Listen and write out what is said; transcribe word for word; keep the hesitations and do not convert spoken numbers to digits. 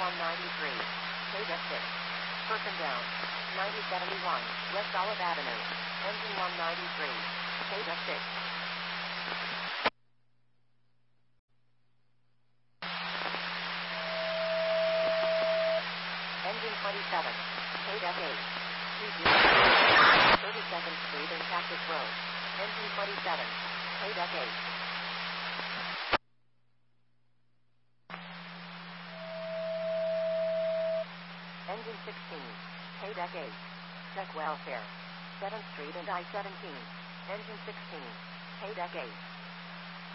one ninety-three, K-Deck six. Perkin down, ninety seventy-one, West Olive Avenue. Engine one ninety-three, K-Deck six. Engine twenty-seven, K-Deck eight. thirty-second Street and Cactus Road. Engine twenty-seven, K-Deck eight. Engine sixteen, K-Deck eight. Check welfare. seventh Street and I seventeen. Engine sixteen, K-Deck eight.